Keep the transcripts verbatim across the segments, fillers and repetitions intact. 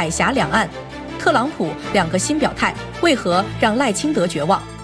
海峡两岸。特朗普两个新表态，为何让赖清德绝望？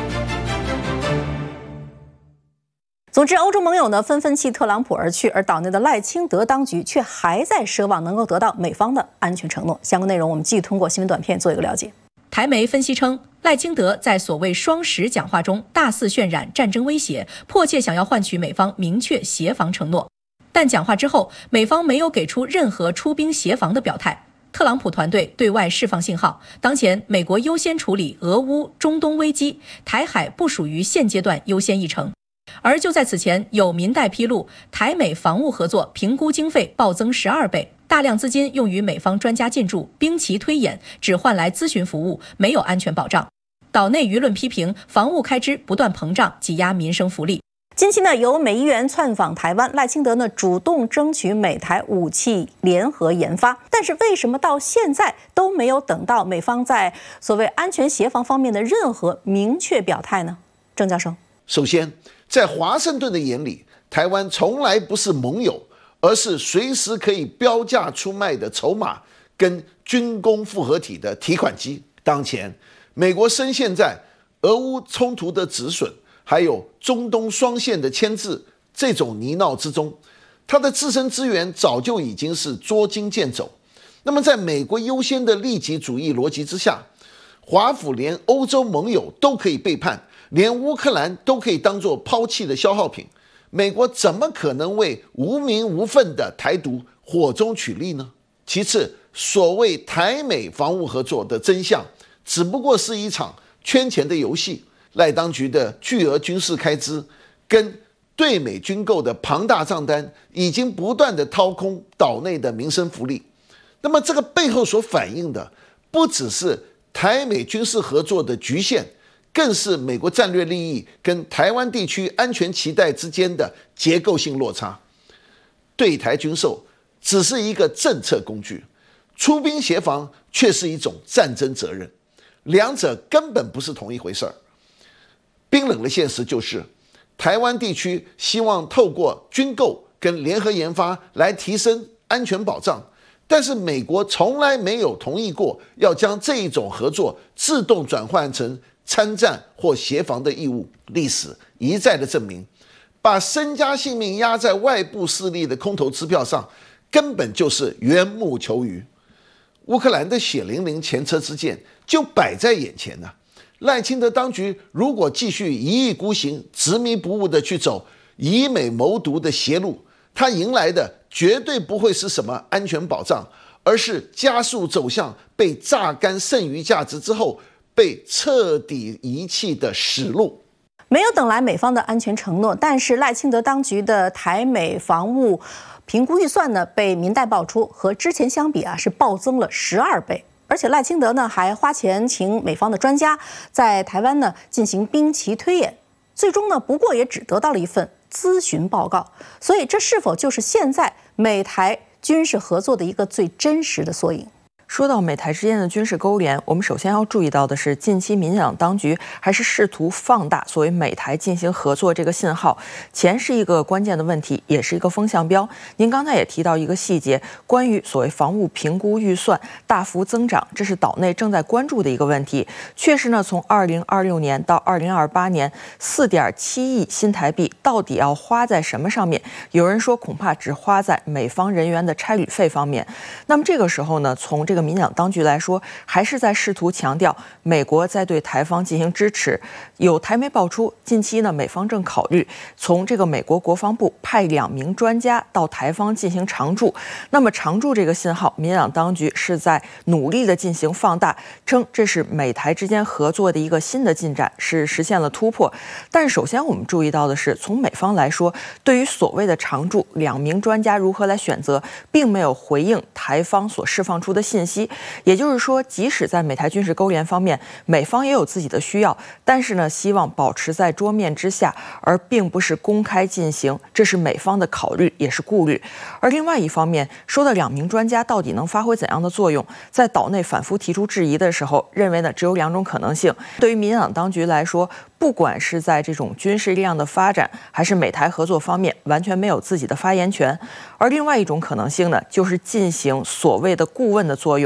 总之，欧洲盟友呢纷纷弃特朗普而去，而岛内的赖清德当局却还在奢望能够得到美方的安全承诺。相关内容我们继续通过新闻短片做一个了解。台媒分析称，赖清德在所谓双十讲话中大肆渲染战争威胁，迫切想要换取美方明确协防承诺。但讲话之后，美方没有给出任何出兵协防的表态。特朗普团队对外释放信号，当前美国优先处理俄乌、中东危机，台海不属于现阶段优先议程。而就在此前，有民代披露，台美防务合作评估经费暴增十二倍，大量资金用于美方专家进驻、兵棋推演，只换来咨询服务，没有安全保障。岛内舆论批评防务开支不断膨胀，挤压民生福利。近期呢，有美议员窜访台湾，赖清德呢主动争取美台武器联合研发，但是为什么到现在都没有等到美方在所谓安全协防方面的任何明确表态呢？郑教授， 首先，在华盛顿的眼里，台湾从来不是盟友，而是随时可以标价出卖的筹码跟军工复合体的提款机。当前，美国深陷在俄乌冲突的止损，还有中东双线的牵制这种泥淖之中，它的自身资源早就已经是捉襟见肘。那么，在美国优先的利己主义逻辑之下，华府连欧洲盟友都可以背叛，连乌克兰都可以当作抛弃的消耗品，美国怎么可能为无名无分的台独火中取栗呢？其次，所谓台美防务合作的真相，只不过是一场圈钱的游戏。赖当局的巨额军事开支跟对美军购的庞大账单，已经不断的掏空岛内的民生福利。那么这个背后所反映的，不只是台美军事合作的局限，更是美国战略利益跟台湾地区安全期待之间的结构性落差。对台军售只是一个政策工具，出兵协防却是一种战争责任，两者根本不是同一回事儿。冰冷的现实就是，台湾地区希望透过军购跟联合研发来提升安全保障，但是美国从来没有同意过要将这一种合作自动转换成参战或协防的义务。历史一再的证明，把身家性命压在外部势力的空头支票上，根本就是缘木求鱼。乌克兰的血淋淋前车之鉴就摆在眼前呢、啊。赖清德当局如果继续一意孤行、执迷不悟的去走以美谋独的邪路，他迎来的绝对不会是什么安全保障，而是加速走向被榨干剩余价值之后被彻底遗弃的死路。 没有等来美方的安全承诺，但是赖清德当局的台美防务评估预算呢，被民代爆出和之前相比啊，是暴增了十二倍。而且赖清德呢还花钱请美方的专家在台湾呢进行兵棋推演，最终呢不过也只得到了一份咨询报告。所以这是否就是现在美台军事合作的一个最真实的缩影？ 说到美台之间的军事勾连，我们首先要注意到的是，近期民进党当局还是试图放大所谓美台进行合作这个信号。钱是一个关键的问题，也是一个风向标。您刚才也提到一个细节，关于所谓防务评估预算大幅增长，这是岛内正在关注的一个问题。确实呢，从二零二六年到二零二八年，四点七亿新台币到底要花在什么上面？有人说恐怕只花在美方人员的差旅费方面。那么这个时候呢，从这个民进党当局来说，还是在试图强调美国在对台方进行支持。有台媒爆出，近期呢，美方正考虑从这个美国国防部派两名专家到台方进行常驻。那么常驻这个信号，民进党当局是在努力的进行放大，称这是美台之间合作的一个新的进展，是实现了突破。但是首先我们注意到的是，从美方来说，对于所谓的常驻两名专家如何来选择，并没有回应台方所释放出的信息。也就是说，即使在美台军事勾连方面，美方也有自己的需要，但是呢，希望保持在桌面之下，而并不是公开进行，这是美方的考虑，也是顾虑。而另外一方面，说的两名专家到底能发挥怎样的作用，在岛内反复提出质疑的时候，认为呢只有两种可能性。对于民进党当局来说，不管是在这种军事力量的发展，还是美台合作方面，完全没有自己的发言权。而另外一种可能性呢，就是进行所谓的顾问的作用。